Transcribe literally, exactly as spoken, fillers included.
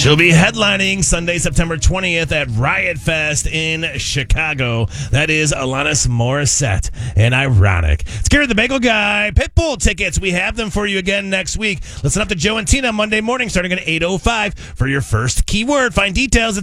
She'll be headlining Sunday, September twentieth at Riot Fest in Chicago. That is Alanis Morissette and Ironic. It's Gary the Bagel Guy. Pitbull tickets. We have them for you again next week. Listen up to Joe and Tina Monday morning starting at eight oh five for your first keyword. Find details at